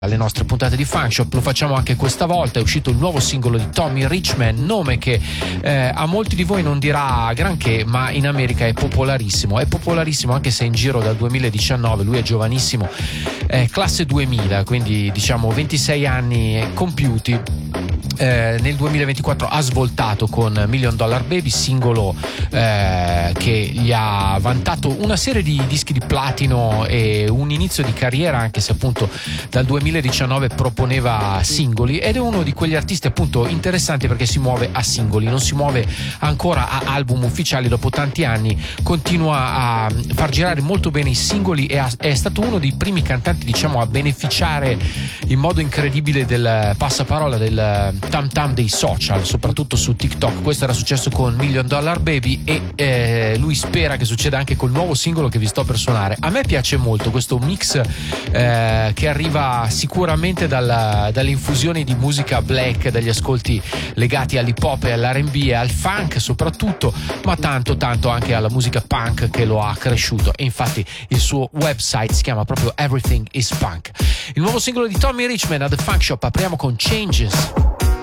alle nostre puntate di Funk Shop. Lo facciamo anche questa volta. È uscito il nuovo singolo di Tommy Richman, nome che a molti di voi non dirà granché, ma in America è popolarissimo anche se in giro dal 2019. Lui è giovanissimo, classe 2000, quindi diciamo 26 anni compiuti. Nel 2024 ha svoltato con $1 Million Baby, singolo che gli ha vantato una serie di dischi di platino e un inizio di carriera, anche se appunto dal 2019 proponeva singoli, ed è uno di quegli artisti appunto interessanti perché si muove a singoli, non si muove ancora a album ufficiali. Dopo tanti anni continua a far girare molto bene i singoli e è stato uno dei primi cantanti, diciamo, a beneficiare in modo incredibile del passaparola, del tam tam dei social, soprattutto su TikTok. Questo era successo con $1 Million Baby e lui spera che succeda anche col nuovo singolo che vi sto per suonare. A me piace molto questo mix che arriva sicuramente dalle infusioni di musica black, dagli ascolti legati all'hip hop e all'R&B e al funk soprattutto, ma tanto anche alla musica punk che lo ha cresciuto, e infatti il suo website si chiama proprio Everything is Punk. Il nuovo singolo di Tommy Richman a The Funk Shop. Apriamo con Changes.